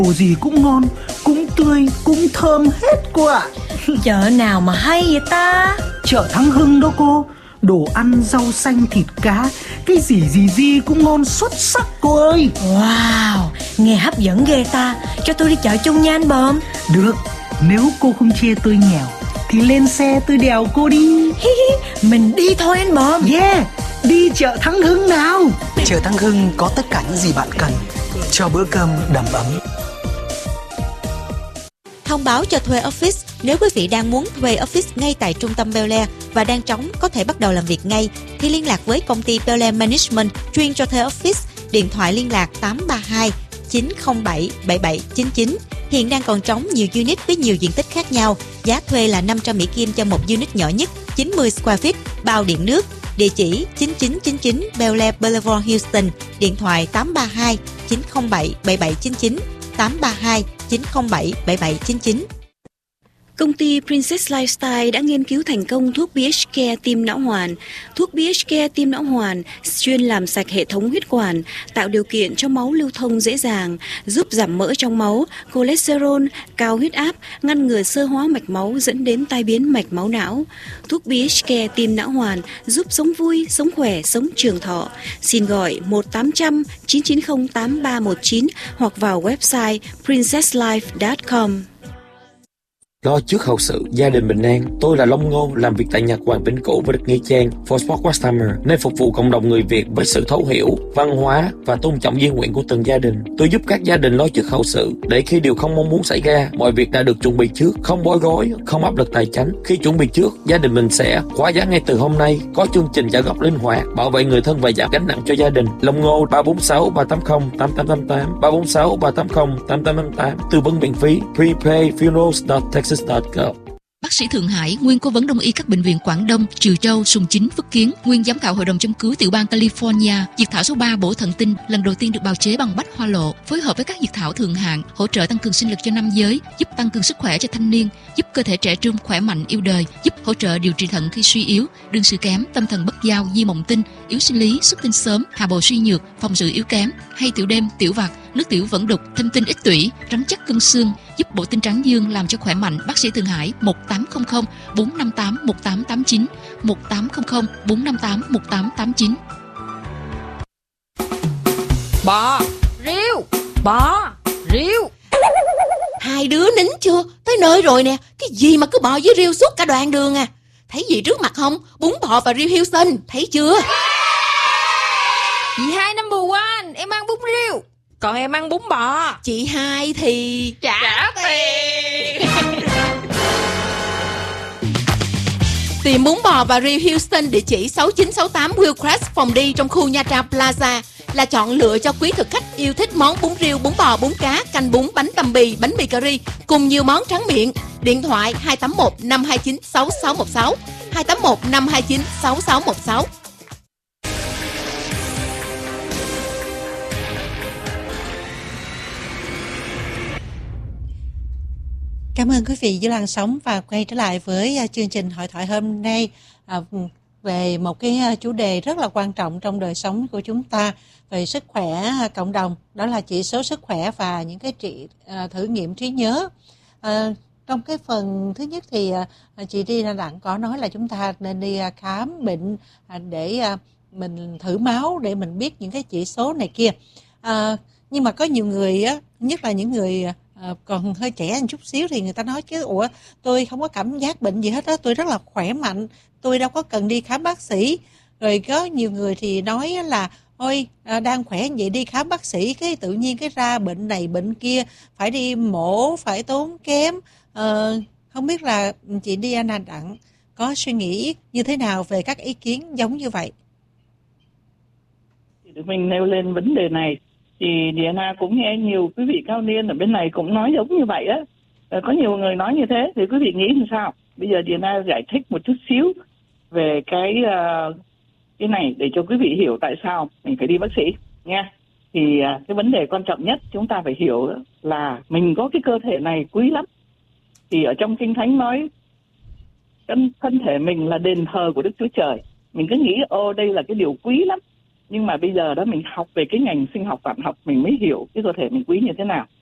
Đồ gì cũng ngon, cũng tươi, cũng thơm hết cô ạ. Chợ nào mà hay vậy ta? Chợ Thắng Hưng đó cô. Đồ ăn, rau xanh, thịt cá, cái gì cũng ngon xuất sắc cô ơi. Wow, nghe hấp dẫn ghê ta. Cho tôi đi chợ chung nha anh Bờm. Được, nếu cô không chê tôi nghèo thì lên xe tôi đèo cô đi. Mình đi thôi anh Bờm. Yeah, đi chợ Thắng Hưng nào. Chợ Thắng Hưng có tất cả những gì bạn cần cho bữa cơm đầm ấm. Thông báo cho thuê office. Nếu quý vị đang muốn thuê office ngay tại trung tâm Bel Air và đang trống có thể bắt đầu làm việc ngay, thì liên lạc với công ty Bel Air Management chuyên cho thuê office. Điện thoại liên lạc 832 907 7799. Hiện đang còn trống nhiều unit với nhiều diện tích khác nhau. Giá thuê là 500 Mỹ Kim cho một unit nhỏ nhất, 90 square feet, bao điện nước. Địa chỉ 9999 Bel Air Boulevard, Houston. Điện thoại 832 907 7799, 832 907 7799. Công ty Princess Lifestyle đã nghiên cứu thành công thuốc BH Care Tim Não Hoàn. Thuốc BH Care Tim Não Hoàn chuyên làm sạch hệ thống huyết quản, tạo điều kiện cho máu lưu thông dễ dàng, giúp giảm mỡ trong máu, cholesterol, cao huyết áp, ngăn ngừa xơ hóa mạch máu dẫn đến tai biến mạch máu não. Thuốc BH Care Tim Não Hoàn giúp sống vui, sống khỏe, sống trường thọ. Xin gọi 1-800-990-8319 hoặc vào website princesslife.com. Lo trước hậu sự, gia đình bình an. Tôi là Long Ngô, làm việc tại nhà Hoàng Vĩnh Cửu và được Nghĩa Trang For Sport Customer, nơi phục vụ cộng đồng người Việt với sự thấu hiểu, văn hóa và tôn trọng di nguyện của từng gia đình. Tôi giúp các gia đình lo trước hậu sự, để khi điều không mong muốn xảy ra, mọi việc đã được chuẩn bị trước, không bối rối, không áp lực tài chính. Khi chuẩn bị trước, gia đình mình sẽ khóa giá ngay từ hôm nay. Có chương trình trả góp linh hoạt, bảo vệ người thân và giảm gánh nặng cho gia đình. Long Ngô 346 380 8888 346 380 8888. Tư vấn miễn phí. Prepay funerals.texas.gov. Bác sĩ Thượng Hải, nguyên cố vấn đông y các bệnh viện Quảng Đông, Trừ Châu, Sùng Chính, Phước Kiến, nguyên giám khảo hội đồng châm cứu tiểu bang California. Diệt thảo số 3 bổ thận tinh lần đầu tiên được bào chế bằng bách hoa lộ, phối hợp với các diệt thảo thượng hạng, hỗ trợ tăng cường sinh lực cho nam giới, giúp tăng cường sức khỏe cho thanh niên, giúp cơ thể trẻ trung khỏe mạnh yêu đời, giúp hỗ trợ điều trị thận khi suy yếu, đương sự kém, tâm thần bất giao, di mộng tinh, yếu sinh lý, xuất tinh sớm, hạ bầu suy nhược, phòng sự yếu kém, hay tiểu đêm, tiểu vặt, nước tiểu vẫn đục, thâm tinh ít tủy, rắn chắc cân xương, giúp bổ tinh tráng dương làm cho khỏe mạnh. Bác sĩ Thượng Hải 1800 458 1889 1800 458 1889. Bò riêu, bò riêu. Hai đứa nín chưa? Tới nơi rồi nè. Cái gì mà cứ bò với riêu suốt cả đoạn đường à? Thấy gì trước mặt không? Bún bò và riêu Houston. Thấy chưa? Chị Hai number one, em ăn bún riêu, còn em ăn bún bò. Chị Hai thì trả tiền. Tìm bún bò và riêu Houston địa chỉ 6968 Willcrest phòng đi trong khu Nha Trang Plaza là chọn lựa cho quý thực khách yêu thích món bún riêu, bún bò, bún cá, canh bún, bánh tằm bì, bánh mì cà ri cùng nhiều món tráng miệng. Điện thoại 281 529 6616 281 529 6616. Cảm ơn quý vị dưới làn sóng và quay trở lại với chương trình Hội thoại hôm nay về một cái chủ đề rất là quan trọng trong đời sống của chúng ta về sức khỏe cộng đồng, đó là chỉ số sức khỏe và những cái thử nghiệm trí nhớ. Trong cái phần thứ nhất thì chị Tina Đặng có nói là chúng ta nên đi khám bệnh để mình thử máu để mình biết những cái chỉ số này kia. Nhưng mà có nhiều người á, nhất là những người còn hơi trẻ một chút xíu thì người ta nói chứ ủa tôi không có cảm giác bệnh gì hết á, tôi rất là khỏe mạnh, tôi đâu có cần đi khám bác sĩ. Rồi có nhiều người thì nói là ôi đang khỏe vậy đi khám bác sĩ cái tự nhiên cái ra bệnh này bệnh kia, phải đi mổ, phải tốn kém. Không biết là chị Diana Đặng có suy nghĩ như thế nào về các ý kiến giống như vậy? Tụi mình nêu lên vấn đề này thì Diana cũng nghe nhiều quý vị cao niên ở bên này cũng nói giống như vậy á. Có nhiều người nói như thế thì quý vị nghĩ làm sao? Bây giờ Diana giải thích một chút xíu về cái này để cho quý vị hiểu tại sao mình phải đi bác sĩ nha. Thì cái vấn đề quan trọng nhất chúng ta phải hiểu là mình có cái cơ thể này quý lắm. Thì ở trong Kinh Thánh nói thân thể mình là đền thờ của Đức Chúa Trời. Mình cứ nghĩ đây là cái điều quý lắm. Nhưng mà bây giờ đó mình học về cái ngành sinh học vạn học mình mới hiểu cái cơ thể mình quý như thế nào.